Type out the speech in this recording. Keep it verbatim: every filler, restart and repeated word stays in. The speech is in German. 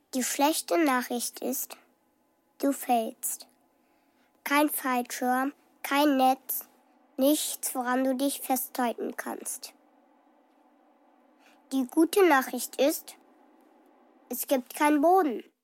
Die schlechte Nachricht ist, du fällst. Kein Fallschirm, kein Netz, nichts, woran du dich festhalten kannst. Die gute Nachricht ist, es gibt keinen Boden.